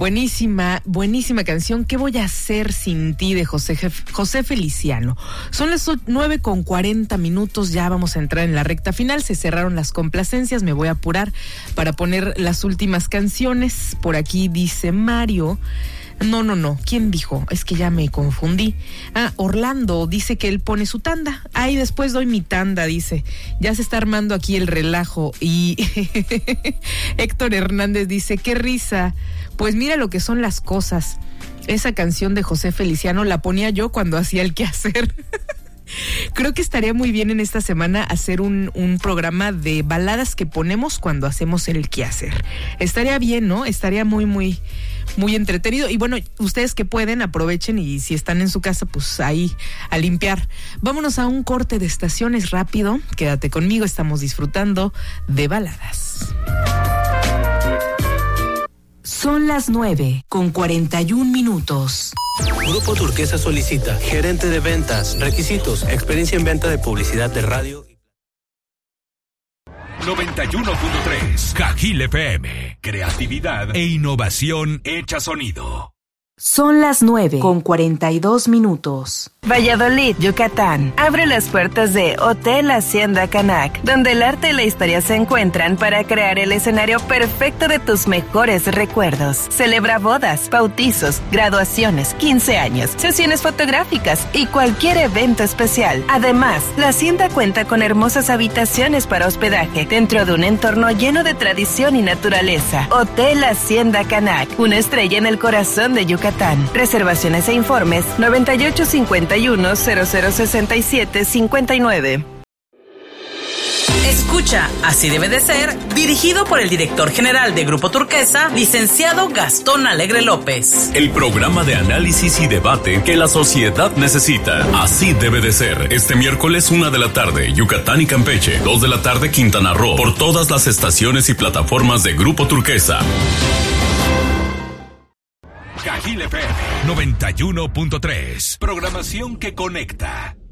buenísima canción. ¿Qué voy a hacer sin ti? De José Feliciano. Son las 9:40, ya vamos a entrar en la recta final. Se cerraron las complacencias, me voy a apurar para poner las últimas canciones. Por aquí dice Mario. No. ¿Quién dijo? Es que ya me confundí. Orlando dice que él pone su tanda. Ahí después doy mi tanda, dice. Ya se está armando aquí el relajo. Y Héctor Hernández dice, qué risa. Pues mira lo que son las cosas. Esa canción de José Feliciano la ponía yo cuando hacía el quehacer. Creo que estaría muy bien en esta semana hacer un programa de baladas que ponemos cuando hacemos el quehacer. Estaría bien, ¿no? Estaría muy entretenido. Y bueno, ustedes que pueden, aprovechen, y si están en su casa, pues ahí a limpiar. Vámonos a un corte de estaciones rápido. Quédate conmigo, estamos disfrutando de baladas. Son las 9:41. Grupo Turquesa solicita gerente de ventas, requisitos, experiencia en venta de publicidad de radio. 91.3 Cajil FM. Creatividad e innovación hecha sonido. Son las 9:42. Valladolid, Yucatán. Abre las puertas de Hotel Hacienda Canac, donde el arte y la historia se encuentran para crear el escenario perfecto de tus mejores recuerdos. Celebra bodas, bautizos, graduaciones, 15 años, sesiones fotográficas y cualquier evento especial. Además, la hacienda cuenta con hermosas habitaciones para hospedaje dentro de un entorno lleno de tradición y naturaleza. Hotel Hacienda Canac, una estrella en el corazón de Yucatán. Reservaciones e informes 9851-0067-59. Escucha, así debe de ser, dirigido por el director general de Grupo Turquesa, licenciado Gastón Alegre López. El programa de análisis y debate que la sociedad necesita. Así debe de ser. Este miércoles 1 de la tarde, Yucatán y Campeche. 2 de la tarde, Quintana Roo. Por todas las estaciones y plataformas de Grupo Turquesa. Cajil FM 91.3. Programación que conecta.